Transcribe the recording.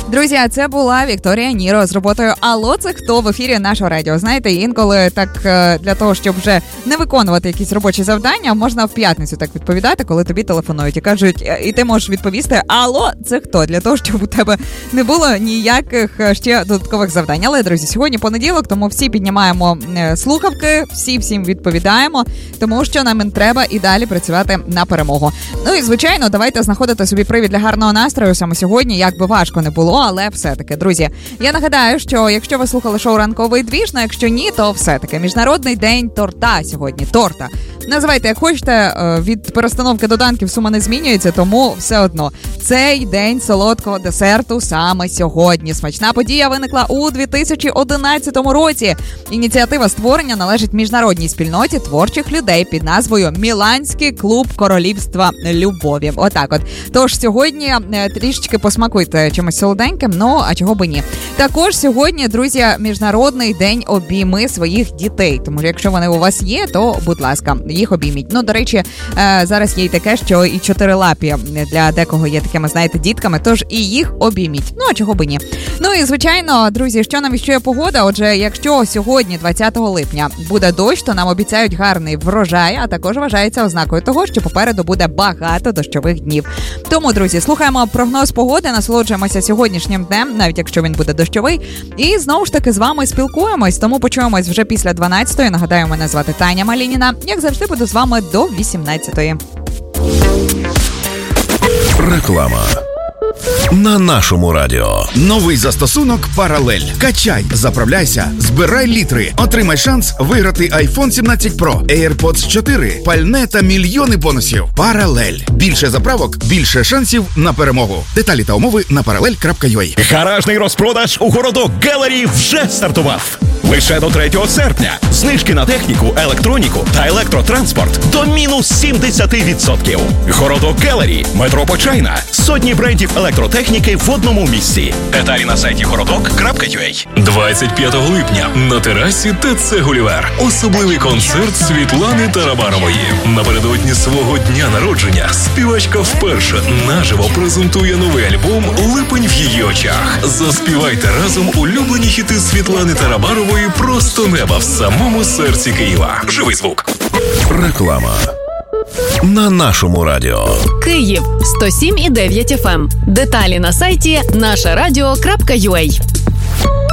Друзі, це була Вікторія Ніро з роботою «Алло, це хто?» в ефірі нашого радіо. Знаєте, інколи так для того, щоб вже не виконувати якісь робочі завдання, можна в п'ятницю так відповідати, коли тобі телефонують і кажуть, і ти можеш відповісти «Алло, це хто?» для того, щоб у тебе не було ніяких ще додаткових завдань. Але, друзі, сьогодні понеділок, тому всі піднімаємо слухавки, всім відповідаємо, тому що нам треба і далі працювати на перемогу. Ну і, звичайно, давайте знаходити собі привід для гарного настрою саме сьогодні, як би важко не було, але все-таки, друзі, я нагадаю, що якщо ви слухали шоу «Ранковий двіж», ну, якщо ні, то все-таки Міжнародний день торта сьогодні. Торта. Називайте, як хочете, від перестановки доданків сума не змінюється, тому все одно. Цей день солодкого десерту саме сьогодні. Смачна подія виникла у 2011 році. Ініціатива створення належить міжнародній спільноті творчих людей під назвою «Міланський клуб королівства любові». Отак от. Тож сьогодні трішечки посмакуйте чимось солоденьким, ну, а чого би ні. Також сьогодні, друзі, Міжнародний день обійми своїх дітей. Тому якщо вони у вас є, то, будь ласка, їх обійміть. Ну, до речі, зараз є й таке, що і чотирилапі для декого є такими, знаєте, дітками, тож і їх обійміть. Ну, а чого би ні. Ну і, звичайно, друзі, що нам віщує погода? Отже, якщо сьогодні, 20 липня, буде дощ, то нам обіцяють гарний врожай, а також вважається ознакою того, що попереду буде багато дощових днів. Тому, друзі, слухаємо прогноз погоди, насолоджуємося сьогоднішнім днем, навіть якщо він буде дощовий, і знову ж таки з вами спілкуємось, тому почуємось вже після 12-ї. Нагадаю, мене звати Таня Малініна. Як завжди, буду з вами до 18-ї. Реклама. На нашому радіо. Новий застосунок «Паралель». Качай, заправляйся, збирай літри. Отримай шанс виграти iPhone 17 Pro, AirPods 4, пальне та мільйони бонусів. «Паралель». Більше заправок, більше шансів на перемогу. Деталі та умови на parallel.ua. Гаражний розпродаж у Городок Галері вже стартував. Лише до 3 серпня. Знижки на техніку, електроніку та електротранспорт до мінус 70%. Городок Галері, метро Почайна, сотні брендів електротехніки в одному місці. Деталі на сайті городок.ua. 25 липня на терасі ТЦ «Гулівер». Особливий концерт Світлани Тарабарової. Напередодні свого дня народження співачка вперше наживо презентує новий альбом «Липень в її очах». Заспівайте разом улюблені хіти Світлани Тарабарової «Просто неба» в самому серці Києва. Живий звук. Реклама. На нашому радіо. Київ 107,9 FM. Деталі на сайті нашарадіо.ua.